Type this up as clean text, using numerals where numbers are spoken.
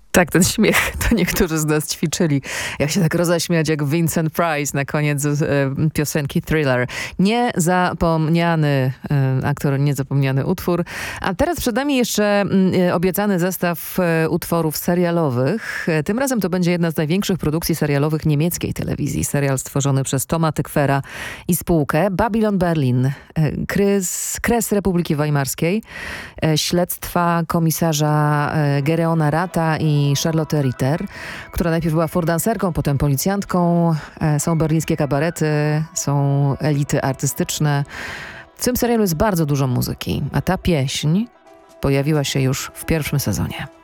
Tak, ten śmiech to niektórzy z nas ćwiczyli. Jak się tak roześmiać jak Vincent Price na koniec piosenki Thriller. Niezapomniany aktor, niezapomniany utwór. A teraz przed nami jeszcze obiecany zestaw utworów serialowych. Tym razem to będzie jedna z największych produkcji serialowych niemieckiej telewizji. Serial stworzony przez Toma Tykwer'a i spółkę. Babylon Berlin. Kres Republiki Weimarskiej. Śledztwa komisarza Gereona Rata i Charlotte Ritter, która najpierw była fordanserką, potem policjantką. Są berlińskie kabarety, są elity artystyczne. W tym serialu jest bardzo dużo muzyki, a ta pieśń pojawiła się już w pierwszym sezonie.